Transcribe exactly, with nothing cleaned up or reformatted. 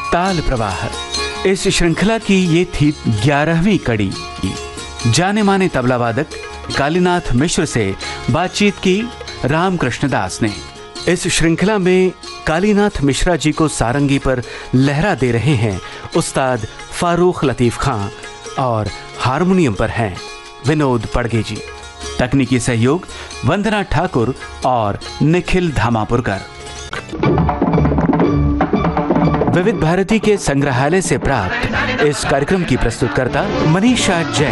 ताल प्रवाह। इस श्रृंखला की ये थी ग्यारहवीं कड़ी। जाने माने तबला वादक कालीनाथ मिश्र से बातचीत की रामकृष्ण दास ने। इस श्रृंखला में कालीनाथ मिश्रा जी को सारंगी पर लहरा दे रहे हैं उस्ताद फारूक लतीफ खां और हारमोनियम पर हैं विनोद पड़गे जी। तकनीकी सहयोग वंदना ठाकुर और निखिल धामापुरकर। विविध भारती के संग्रहालय से प्राप्त इस कार्यक्रम की प्रस्तुतकर्ता मनीषा जैन।